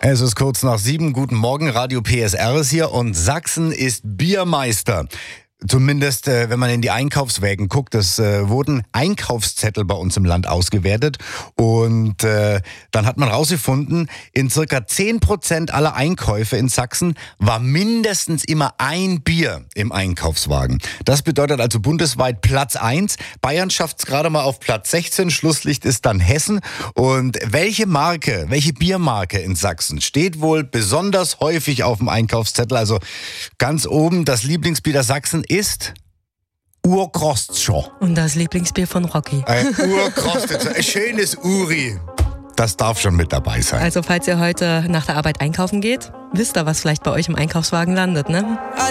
Es ist kurz nach 7. Guten Morgen, Radio PSR ist hier und Sachsen ist Biermeister. Zumindest, wenn man in die Einkaufswägen guckt. Es wurden Einkaufszettel bei uns im Land ausgewertet und dann hat man rausgefunden, in circa 10% aller Einkäufe in Sachsen war mindestens immer ein Bier im Einkaufswagen. Das bedeutet also bundesweit Platz 1. Bayern schafft es gerade mal auf Platz 16. Schlusslicht ist dann Hessen. Und welche Biermarke in Sachsen steht wohl besonders häufig auf dem Einkaufszettel? Also ganz oben das Lieblingsbier der Sachsen ist Urkrostscher. Und das Lieblingsbier von Rocky. Urkrostscher, ein schönes Uri. Das darf schon mit dabei sein. Also falls ihr heute nach der Arbeit einkaufen geht, wisst ihr, was vielleicht bei euch im Einkaufswagen landet, ne?